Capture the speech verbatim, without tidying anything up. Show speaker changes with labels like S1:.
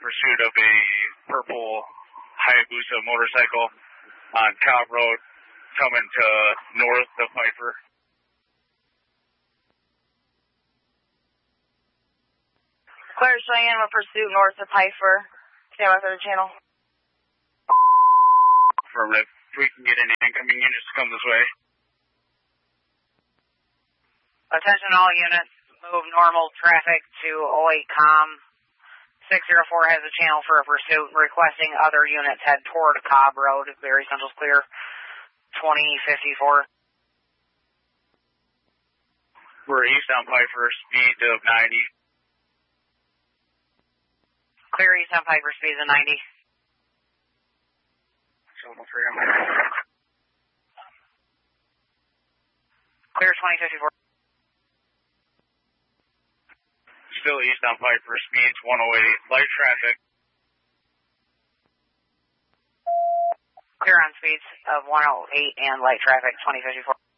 S1: pursuit of a purple Hayabusa motorcycle on Cobb Road coming to north of Piper.
S2: Clear Cheyenne with pursuit north of Piper. Stand by for the channel.
S1: Affirmative. If we can get any incoming units to come this way.
S2: Attention all units. Move normal traffic to oh eight com. six oh four has a channel for a pursuit. Requesting other units head toward Cobb Road. Barry Central's clear. twenty fifty-four.
S1: We're east on Piper, speed of ninety.
S2: Clear east on Piper, speed of ninety. Clear twenty fifty-four.
S1: Still east on Piper, speeds one oh eight. Light traffic.
S2: Clear on speeds of one oh eight and light traffic twenty fifty-four.